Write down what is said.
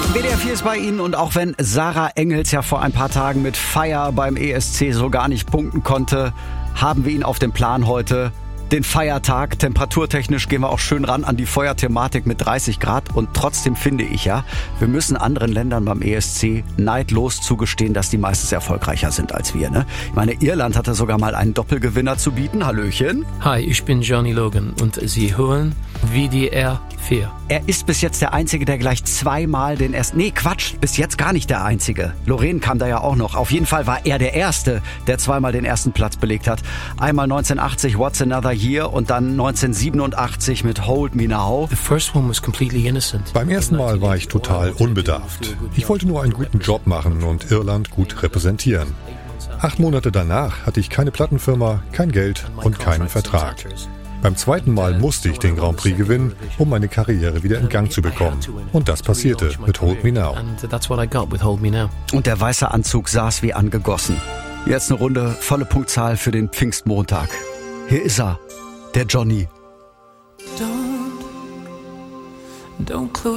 WDR 4 ist bei Ihnen und auch wenn Sarah Engels ja vor ein paar Tagen mit Feier beim ESC so gar nicht punkten konnte, haben wir ihn auf dem Plan heute. Den Feiertag, temperaturtechnisch gehen wir auch schön ran an die Feuerthematik mit 30 Grad und trotzdem finde ich ja, wir müssen anderen Ländern beim ESC neidlos zugestehen, dass die meistens erfolgreicher sind als wir. Ne? Ich meine, Irland hatte sogar mal einen Doppelgewinner zu bieten. Hallöchen. Hi, ich bin Johnny Logan und Sie hören WDR 4. Er ist bis jetzt der Einzige, der gleich zweimal den ersten... Nee, Quatsch, bis jetzt gar nicht der Einzige. Lorraine kam da ja auch noch. Auf jeden Fall war er der Erste, der zweimal den ersten Platz belegt hat. Einmal 1980 What's Another Year und dann 1987 mit Hold Me Now. The first one was completely innocent. Beim ersten Mal war ich total unbedarft. Ich wollte nur einen guten Job machen und Irland gut repräsentieren. 8 Monate danach hatte ich keine Plattenfirma, kein Geld und keinen Vertrag. Beim zweiten Mal musste ich den Grand Prix gewinnen, um meine Karriere wieder in Gang zu bekommen. Und das passierte mit Hold Me Now. Und der weiße Anzug saß wie angegossen. Jetzt eine Runde volle Punktzahl für den Pfingstmontag. Hier ist er, der Johnny. Don't close